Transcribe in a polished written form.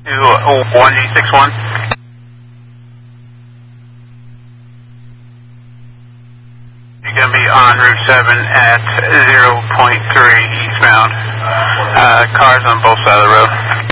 1G61. You're going to be on Route 7 at 0.3 eastbound. Cars on both sides of the road.